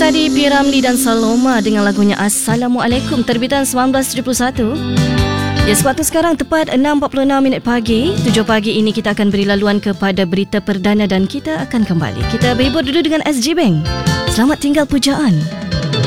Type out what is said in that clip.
tadi P. Ramlee dan Saloma dengan lagunya Assalamualaikum terbitan 1971. Ya, sebab tu sekarang tepat 6.46 pagi, 7 pagi ini kita akan beri laluan kepada berita perdana dan kita akan kembali. Kita berhibur dulu dengan SG Bank. Selamat tinggal pujaan.